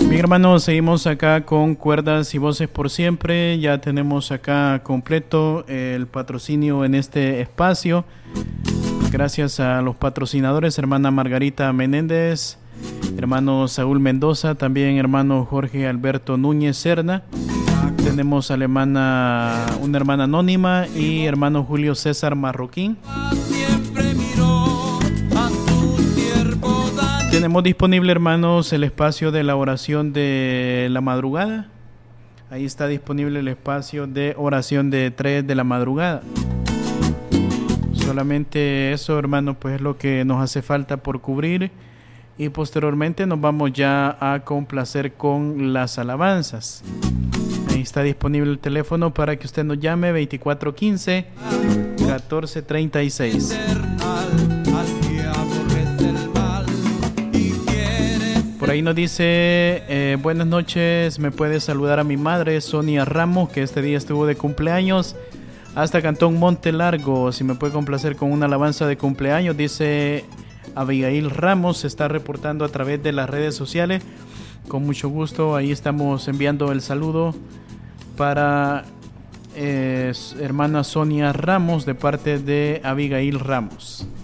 Bien, hermanos, seguimos acá con Cuerdas y Voces por Siempre. Ya tenemos acá completo el patrocinio en este espacio. Gracias a los patrocinadores, hermana Margarita Menéndez, hermano Saúl Mendoza, también hermano Jorge Alberto Núñez Serna. Tenemos a una hermana anónima y hermano Julio César Marroquín. Tenemos disponible, hermanos, el espacio de la oración de la madrugada. Ahí está disponible el espacio de oración de 3 de la madrugada. Solamente eso, hermanos, pues es lo que nos hace falta por cubrir. Y posteriormente nos vamos ya a complacer con las alabanzas. Ahí está disponible el teléfono para que usted nos llame, 2415-1436. Por ahí nos dice, buenas noches, me puede saludar a mi madre, Sonia Ramos, que este día estuvo de cumpleaños, hasta Cantón Monte Largo. Si me puede complacer con una alabanza de cumpleaños, dice Abigail Ramos, se está reportando a través de las redes sociales. Con mucho gusto, ahí estamos enviando el saludo para hermana Sonia Ramos de parte de Abigail Ramos.